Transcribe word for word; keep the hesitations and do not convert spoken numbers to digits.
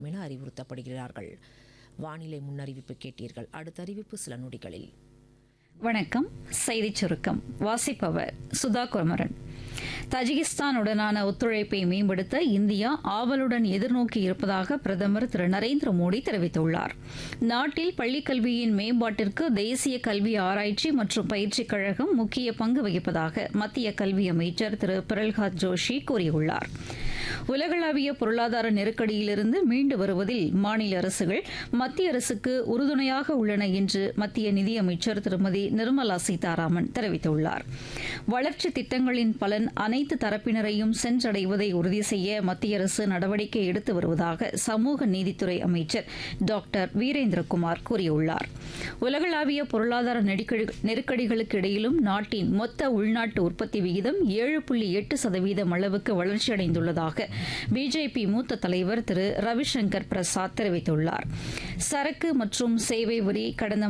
என அறிவுறுத்தப்படுகிறார்கள். வானிலை முன்னறிவிப்பு கேட்டீர்கள். அடுத்த அறிவிப்பு சில நொடிகளில். வணக்கம். செய்திச் சுருக்கம் வாசிப்பவர் சுதா குமரன். தஜிகிஸ்தானுடனான ஒத்துழைப்பை மேம்படுத்த இந்தியா ஆவலுடன் எதிர்நோக்கி இருப்பதாக பிரதமர் திரு நரேந்திர மோடி தெரிவித்துள்ளார். நாட்டில் பள்ளிக் கல்வியின் மேம்பாட்டிற்கு தேசிய கல்வி ஆராய்ச்சி மற்றும் பயிற்சிக் கழகம் முக்கிய பங்கு வகிப்பதாக மத்திய கல்வி அமைச்சர் திரு பிரல்ஹாத் ஜோஷி கூறியுள்ளார். உலகளாவிய பொருளாதார நெருக்கடியிலிருந்து மீண்டு வருவதில் மாநில அரசுகள் மத்திய அரசுக்கு உறுதுணையாக உள்ளன என்று மத்திய நிதியமைச்சர் திருமதி நிர்மலா சீதாராமன் தெரிவித்துள்ளார். வளர்ச்சித் திட்டங்களின் பலன் அனைத்து தரப்பினரையும் சென்றடைவதை உறுதி செய்ய மத்திய அரசு நடவடிக்கை எடுத்து வருவதாக சமூக நீதித்துறை அமைச்சர் டாக்டர் வீரேந்திரகுமார் கூறியுள்ளார். உலகளாவிய பொருளாதார நெருக்கடிகளுக்கு இடையிலும் நாட்டின் மொத்த உள்நாட்டு உற்பத்தி விகிதம் ஏழு புள்ளி எட்டு சதவீதம் அளவுக்கு வளர்ச்சியடைந்துள்ளதாக பிஜேபி மூத்த தலைவர் திரு ரவிசங்கர் பிரசாத் தெரிவித்துள்ளார். சரக்கு மற்றும் சேவை வரி கடந்த